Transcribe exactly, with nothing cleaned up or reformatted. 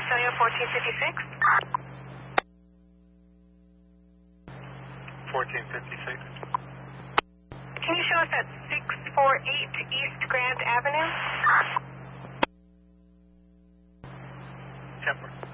Visalia fourteen fifty-six. fourteen fifty-six. Can you show us at six forty-eight East Grant Avenue? Temper.